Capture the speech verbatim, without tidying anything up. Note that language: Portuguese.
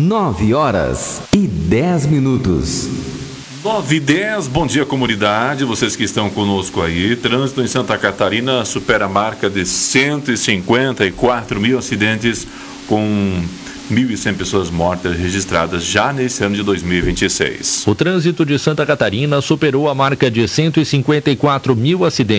nove horas e dez minutos. nove e dez, bom dia comunidade, vocês que estão conosco aí. Trânsito em Santa Catarina supera a marca de cento e cinquenta e quatro mil acidentes, com mil e cem pessoas mortas registradas já nesse ano de dois mil e vinte e seis. O trânsito de Santa Catarina superou a marca de cento e cinquenta e quatro mil acidentes.